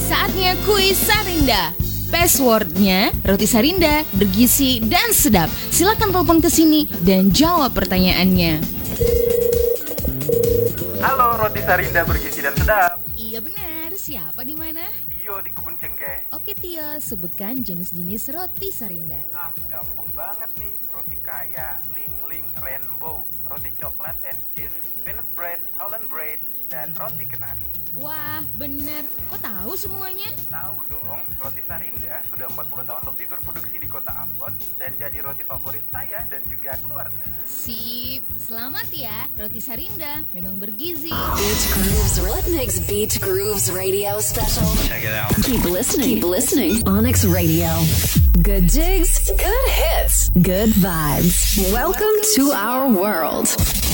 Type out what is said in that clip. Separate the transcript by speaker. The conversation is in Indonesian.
Speaker 1: Saatnya kuis Sarinda. Passwordnya roti Sarinda, bergizi dan sedap. Silakan telepon ke sini dan jawab pertanyaannya.
Speaker 2: Halo, roti Sarinda bergizi dan sedap.
Speaker 1: Iya benar, siapa di mana?
Speaker 2: Tio di Kebun Cengkeh.
Speaker 1: Oke Tio, sebutkan jenis-jenis roti Sarinda.
Speaker 2: Gampang banget nih. Roti kaya, ling-ling, rainbow, roti coklat and cheese, peanut bread, Holland bread, dan roti kenari.
Speaker 1: Wah, bener. Kok tahu semuanya?
Speaker 2: Tahu dong, roti Sarinda sudah 40 tahun lebih berproduksi di kota Ambon dan jadi roti favorit saya dan juga keluarga.
Speaker 1: Sip, selamat ya. Roti Sarinda memang bergizi.
Speaker 3: Beach Grooves Rednex Beach Grooves Radio Special.
Speaker 2: Check it out.
Speaker 3: Keep listening. Onyx Radio. Good jigs, good hits, good vibes. Welcome to our world.